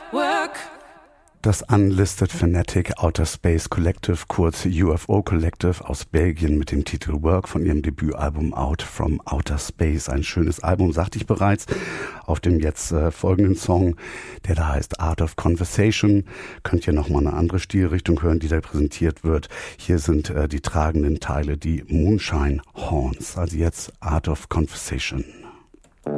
Das Unlisted Fanatic Outer Space Collective, kurz UFO Collective aus Belgien mit dem Titel Work von ihrem Debütalbum Out from Outer Space. Ein schönes Album, sagte ich bereits. Auf dem jetzt folgenden Song, der da heißt Art of Conversation, könnt ihr nochmal eine andere Stilrichtung hören, die da präsentiert wird. Hier sind die tragenden Teile, die Moonshine Horns. Also jetzt Art of Conversation.